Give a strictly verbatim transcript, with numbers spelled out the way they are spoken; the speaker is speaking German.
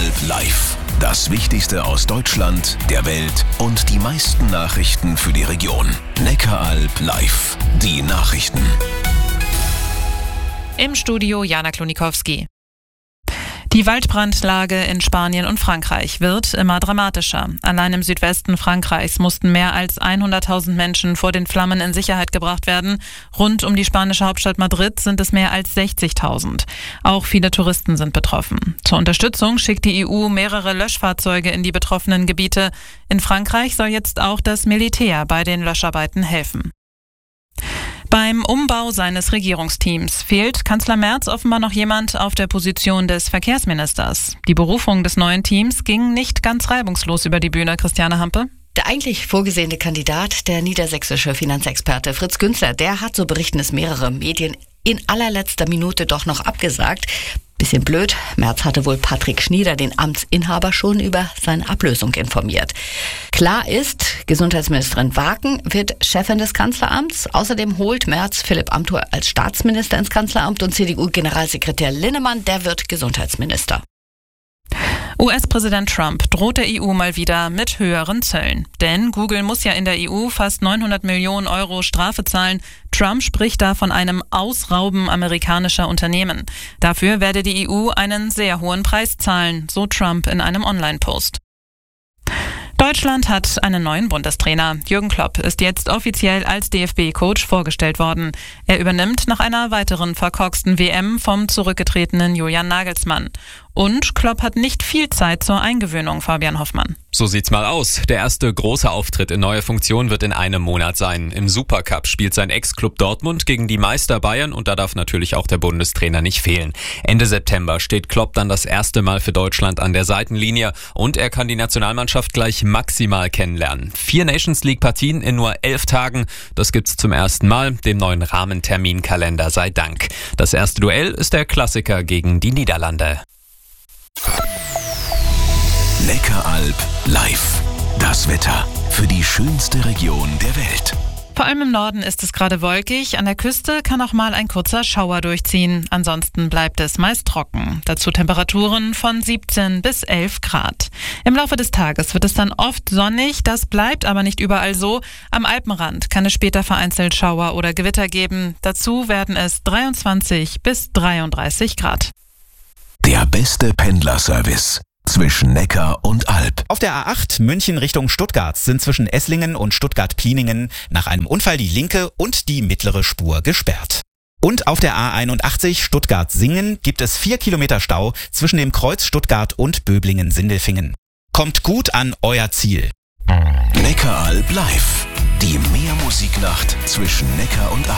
Neckaralb live. Das Wichtigste aus Deutschland, der Welt und die meisten Nachrichten für die Region. Neckaralb live. Die Nachrichten. Im Studio Jana Klonikowski. Die Waldbrandlage in Spanien und Frankreich wird immer dramatischer. Allein im Südwesten Frankreichs mussten mehr als hunderttausend Menschen vor den Flammen in Sicherheit gebracht werden. Rund um die spanische Hauptstadt Madrid sind es mehr als sechzigtausend. Auch viele Touristen sind betroffen. Zur Unterstützung schickt die E U mehrere Löschfahrzeuge in die betroffenen Gebiete. In Frankreich soll jetzt auch das Militär bei den Löscharbeiten helfen. Beim Umbau seines Regierungsteams fehlt Kanzler Merz offenbar noch jemand auf der Position des Verkehrsministers. Die Berufung des neuen Teams ging nicht ganz reibungslos über die Bühne, Christiane Hampe. Der eigentlich vorgesehene Kandidat, der niedersächsische Finanzexperte Fritz Günzler, der hat, so berichten es mehrere Medien, in allerletzter Minute doch noch abgesagt. Bisschen blöd, Merz hatte wohl Patrick Schnieder, den Amtsinhaber, schon über seine Ablösung informiert. Klar ist, Gesundheitsministerin Waken wird Chefin des Kanzleramts. Außerdem holt Merz Philipp Amthor als Staatsminister ins Kanzleramt und C D U-Generalsekretär Linnemann, der wird Gesundheitsminister. U S-Präsident Trump droht der E U mal wieder mit höheren Zöllen. Denn Google muss ja in der E U fast neunhundert Millionen Euro Strafe zahlen. Trump spricht da von einem Ausrauben amerikanischer Unternehmen. Dafür werde die E U einen sehr hohen Preis zahlen, so Trump in einem Online-Post. Deutschland hat einen neuen Bundestrainer. Jürgen Klopp ist jetzt offiziell als D F B-Coach vorgestellt worden. Er übernimmt nach einer weiteren verkorksten W M vom zurückgetretenen Julian Nagelsmann. Und Klopp hat nicht viel Zeit zur Eingewöhnung, Fabian Hoffmann. So sieht's mal aus. Der erste große Auftritt in neuer Funktion wird in einem Monat sein. Im Supercup spielt sein Ex-Club Dortmund gegen die Meister Bayern und da darf natürlich auch der Bundestrainer nicht fehlen. Ende September steht Klopp dann das erste Mal für Deutschland an der Seitenlinie und er kann die Nationalmannschaft gleich maximal kennenlernen. Vier Nations-League-Partien in nur elf Tagen, das gibt's zum ersten Mal, dem neuen Rahmenterminkalender sei Dank. Das erste Duell ist der Klassiker gegen die Niederlande. Neckaralb live. Das Wetter für die schönste Region der Welt. Vor allem im Norden ist es gerade wolkig. An der Küste kann auch mal ein kurzer Schauer durchziehen. Ansonsten bleibt es meist trocken. Dazu Temperaturen von siebzehn bis elf Grad. Im Laufe des Tages wird es dann oft sonnig. Das bleibt aber nicht überall so. Am Alpenrand kann es später vereinzelt Schauer oder Gewitter geben. Dazu werden es dreiundzwanzig bis dreiunddreißig Grad. Der beste Pendlerservice zwischen Neckar und Alb. Auf der A acht München Richtung Stuttgart sind zwischen Esslingen und Stuttgart-Pieningen nach einem Unfall die linke und die mittlere Spur gesperrt. Und auf der A einundachtzig Stuttgart-Singen gibt es vier Kilometer Stau zwischen dem Kreuz Stuttgart und Böblingen-Sindelfingen. Kommt gut an euer Ziel. Neckaralb live. Die Meermusiknacht zwischen Neckar und Alb.